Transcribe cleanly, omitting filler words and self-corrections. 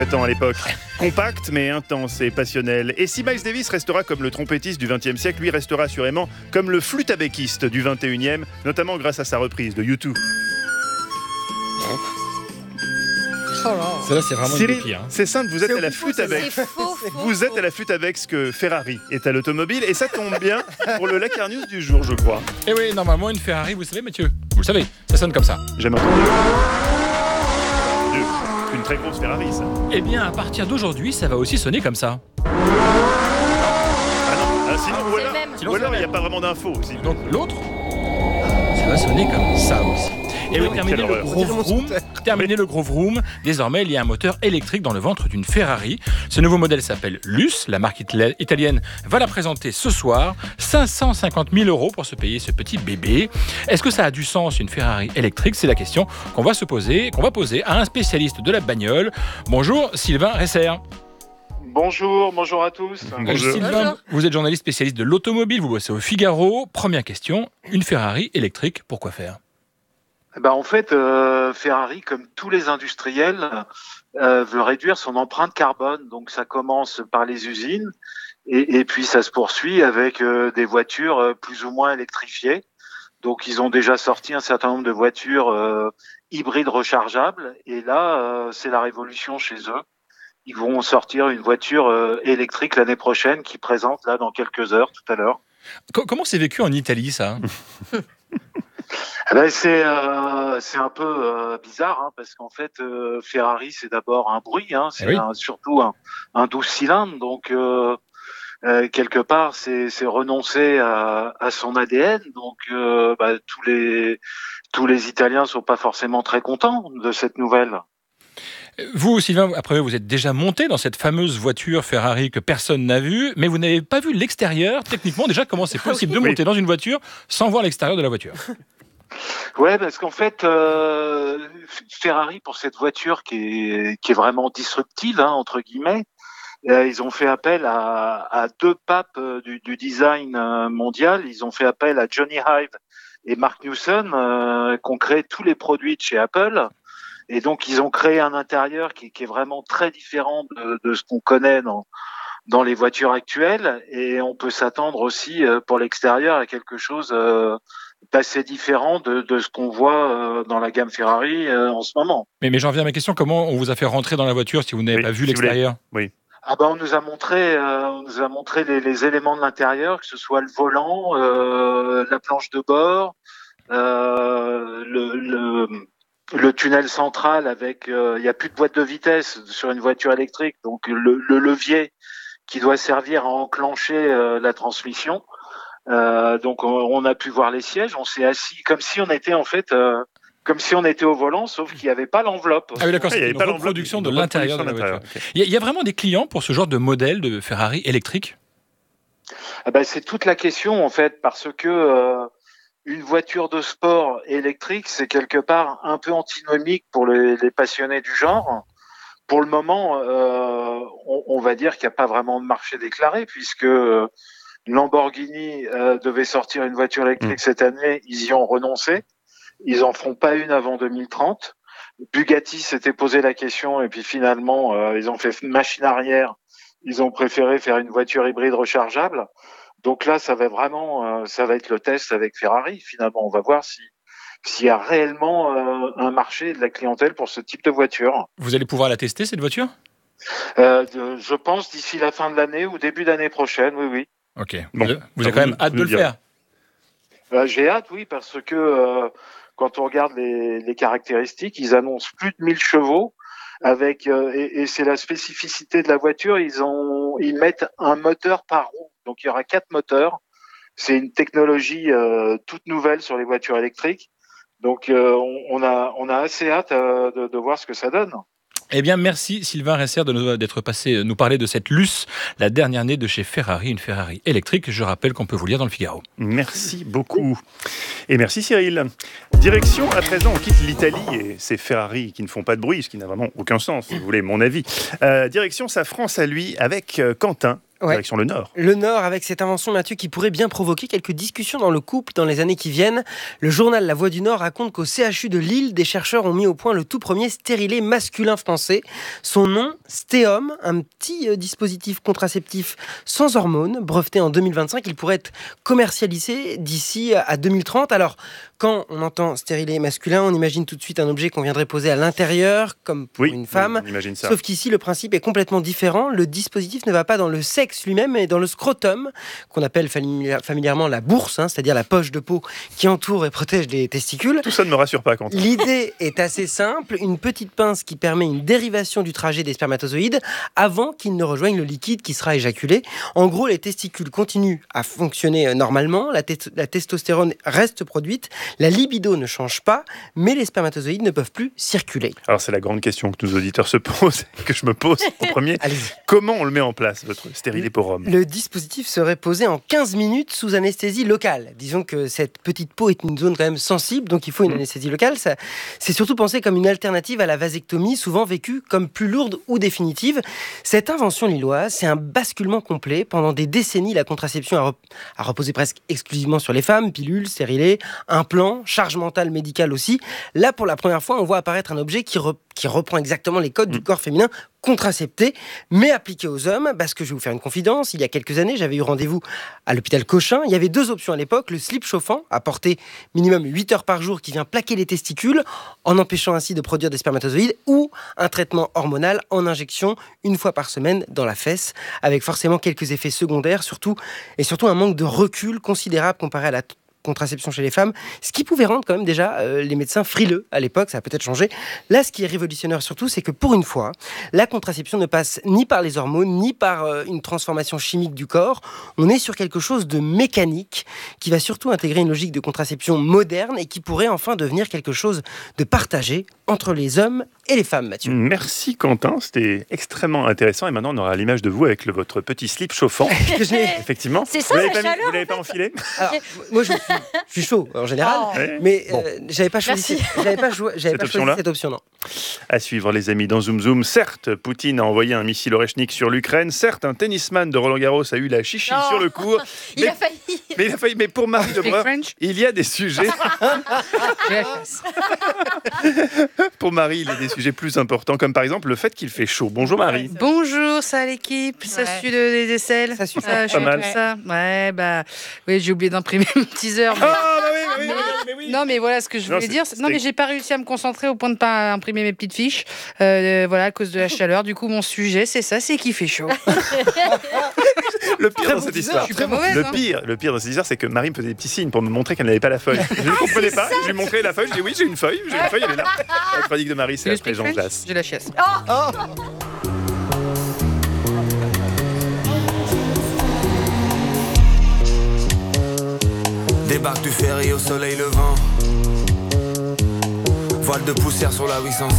À l'époque. Compact mais intense et passionnel. Et si Miles Davis restera comme le trompettiste du XXe siècle, lui restera assurément comme le flûte-à-béquiste du XXIe, notamment grâce à sa reprise de U2. Celle-là, c'est vraiment Cyril, une des pires. c'est simple, vous êtes à la flûte avec. C'est faux. Vous êtes à la flûte avec ce que Ferrari est à l'automobile, et ça tombe bien pour le Lacar News du jour, je crois. Et oui, normalement, une Ferrari, vous savez, Mathieu, vous le savez, ça sonne comme ça. J'aime entendu. Une très grosse Ferrari, ça. Eh bien, à partir d'aujourd'hui, ça va aussi sonner comme ça. Ah non, sinon, C'est ou le alors, même. ou alors, il n'y a pas vraiment d'infos aussi. Donc l'autre, ça va sonner comme ça aussi. Et oui, terminé quelle le horreur. gros vroom. Terminé le gros vroom. Désormais, il y a un moteur électrique dans le ventre d'une Ferrari. Ce nouveau modèle s'appelle Luce. La marque italienne va la présenter ce soir. 550 000 € pour se payer ce petit bébé. Est-ce que ça a du sens, une Ferrari électrique? C'est la question qu'on va poser à un spécialiste de la bagnole. Bonjour, Sylvain Resser. Bonjour à tous. Bonjour. Sylvain, vous êtes journaliste spécialiste de l'automobile, vous bossez au Figaro. Première question, une Ferrari électrique, pourquoi faire? En fait, Ferrari, comme tous les industriels, veut réduire son empreinte carbone. Donc ça commence par les usines et puis ça se poursuit avec des voitures plus ou moins électrifiées. Donc ils ont déjà sorti un certain nombre de voitures hybrides rechargeables et là, c'est la révolution chez eux. Ils vont sortir une voiture électrique l'année prochaine qui présente là dans quelques heures, tout à l'heure. Comment c'est vécu en Italie, ça? C'est un peu bizarre parce qu'en fait Ferrari c'est d'abord un bruit, c'est oui. Surtout un 12 cylindres, donc quelque part c'est renoncer à son ADN, donc tous les Italiens sont pas forcément très contents de cette nouvelle. Vous, Sylvain, après vous êtes déjà monté dans cette fameuse voiture Ferrari que personne n'a vue, mais vous n'avez pas vu l'extérieur. Techniquement, déjà, comment c'est possible de monter dans une voiture sans voir l'extérieur de la voiture? Ouais, parce qu'en fait, Ferrari, pour cette voiture qui est vraiment disruptive, entre guillemets, ils ont fait appel à deux papes du design mondial. Ils ont fait appel à Johnny Ive et Mark Newson, qui ont créé tous les produits de chez Apple. Et donc, ils ont créé un intérieur qui est vraiment très différent de ce qu'on connaît dans les voitures actuelles. Et on peut s'attendre aussi pour l'extérieur à quelque chose d'assez différent de ce qu'on voit dans la gamme Ferrari en ce moment. Mais j'en viens à ma question, comment on vous a fait rentrer dans la voiture si vous n'avez pas vu l'extérieur? Oui. On nous a montré les éléments de l'intérieur, que ce soit le volant, la planche de bord, le tunnel central avec, il y a plus de boîte de vitesse sur une voiture électrique, donc le levier qui doit servir à enclencher la transmission. Donc on a pu voir les sièges, on s'est assis comme si on était comme si on était au volant, sauf qu'il n'y avait pas l'enveloppe. Ah oui, d'accord, il y c'est avait une pas reproduction de l'enveloppe, l'intérieur de la reproduction voiture. de l'intérieur, ok. Il y a vraiment des clients pour ce genre de modèle de Ferrari électrique? C'est toute la question en fait, parce que une voiture de sport électrique, c'est quelque part un peu antinomique pour les passionnés du genre. Pour le moment, on va dire qu'il n'y a pas vraiment de marché déclaré, puisque Lamborghini devait sortir une voiture électrique cette année, ils y ont renoncé. Ils en feront pas une avant 2030. Bugatti s'était posé la question et puis finalement, ils ont fait machine arrière. Ils ont préféré faire une voiture hybride rechargeable. Donc là, ça va être le test avec Ferrari. Finalement, on va voir s'il y a réellement un marché de la clientèle pour ce type de voiture. Vous allez pouvoir la tester, cette voiture? Je pense d'ici la fin de l'année ou début d'année prochaine, oui. Ok. Bon. Vous avez quand même hâte de le faire? J'ai hâte, oui, parce que quand on regarde les caractéristiques, ils annoncent plus de 1000 chevaux. Et c'est la spécificité de la voiture, ils mettent un moteur par roue. Donc il y aura 4 moteurs. C'est une technologie toute nouvelle sur les voitures électriques. Donc on a assez hâte de voir ce que ça donne. Eh bien, merci Sylvain Resser d'être passé nous parler de cette Luce, la dernière née de chez Ferrari, une Ferrari électrique. Je rappelle qu'on peut vous lire dans le Figaro. Merci beaucoup. Et merci Cyril. Direction, à présent, on quitte l'Italie et ces Ferrari qui ne font pas de bruit, ce qui n'a vraiment aucun sens, si vous voulez mon avis. Direction sa France à lui avec Quentin. direction le Nord. Le Nord, avec cette invention, Mathieu, qui pourrait bien provoquer quelques discussions dans le couple dans les années qui viennent. Le journal La Voix du Nord raconte qu'au CHU de Lille, des chercheurs ont mis au point le tout premier stérilet masculin français. Son nom, Stéom, un petit dispositif contraceptif sans hormones, breveté en 2025. Il pourrait être commercialisé d'ici à 2030. Alors, quand on entend stérilet masculin, on imagine tout de suite un objet qu'on viendrait poser à l'intérieur, comme pour une femme. On imagine ça. Sauf qu'ici, le principe est complètement différent. Le dispositif ne va pas dans le sexe lui-même, mais dans le scrotum, qu'on appelle familièrement la bourse, c'est-à-dire la poche de peau qui entoure et protège les testicules. Tout ça ne me rassure pas, Quentin. L'idée est assez simple, une petite pince qui permet une dérivation du trajet des spermatozoïdes avant qu'ils ne rejoignent le liquide qui sera éjaculé. En gros, les testicules continuent à fonctionner normalement, la testostérone reste produite, la libido ne change pas, mais les spermatozoïdes ne peuvent plus circuler. Alors c'est la grande question que nos auditeurs se posent, que je me pose en premier. Comment on le met en place, votre stérilet pour homme ? Le dispositif serait posé en 15 minutes sous anesthésie locale. Disons que cette petite peau est une zone quand même sensible, donc il faut une anesthésie locale. C'est surtout pensé comme une alternative à la vasectomie, souvent vécue comme plus lourde ou définitive. Cette invention lilloise, c'est un basculement complet. Pendant des décennies, la contraception a reposé presque exclusivement sur les femmes, pilules, stérilets, implants, charge mentale médicale aussi. Là, pour la première fois, on voit apparaître un objet qui reprend exactement les codes du corps féminin, contracepté, mais appliqué aux hommes. Parce que je vais vous faire une confidence, il y a quelques années, j'avais eu rendez-vous à l'hôpital Cochin. Il y avait 2 options à l'époque, le slip chauffant, à porter minimum 8 heures par jour, qui vient plaquer les testicules, en empêchant ainsi de produire des spermatozoïdes, ou un traitement hormonal en injection 1 fois par semaine dans la fesse, avec forcément quelques effets secondaires, surtout un manque de recul considérable comparé à la contraception chez les femmes, ce qui pouvait rendre quand même déjà les médecins frileux à l'époque, ça a peut-être changé. Là, ce qui est révolutionnaire surtout, c'est que pour une fois, la contraception ne passe ni par les hormones, ni par une transformation chimique du corps. On est sur quelque chose de mécanique qui va surtout intégrer une logique de contraception moderne et qui pourrait enfin devenir quelque chose de partagé entre les hommes et les femmes, Mathieu. Merci Quentin, c'était extrêmement intéressant. Et maintenant, on aura l'image de vous avec votre petit slip chauffant. Effectivement. C'est ça, vous la chaleur. Vous l'avez pas enfilé ? Alors, moi, je suis chaud en général, mais j'avais pas choisi cette option, non. À suivre, les amis, dans Zoom Zoom. Certes, Poutine a envoyé un missile Oreshnik sur l'Ukraine. Certes, un tennisman de Roland-Garros a eu la chichi sur le cours. Il a failli. Mais pour Marie Lebrun, il y a des sujets. Pour Marie, il y a des sujets plus importants, comme par exemple le fait qu'il fait chaud. Bonjour Marie. Bonjour, ça l'équipe, ça suit des aisselles. Ça suit pas mal. Ça. Ouais, oui, j'ai oublié d'imprimer mon teaser. Mais... Non, mais voilà ce que je voulais dire. Non, mais j'ai pas réussi à me concentrer au point de pas imprimer mes petites fiches. Voilà, à cause de la chaleur. Du coup, mon sujet, c'est ça, c'est qu'il fait chaud. Le pire dans cette histoire, je suis très mauvaise, le pire dans cette histoire, c'est que Marie me faisait des petits signes pour me montrer qu'elle n'avait pas la feuille. Je ne comprenais pas. Je lui montrais la feuille. Je dis oui, j'ai une feuille, elle est là. La chronique de Marie, c'est après Jean Glace. J'ai la chiasse. Débarque du ferry au soleil levant. Voile de poussière sur la 806.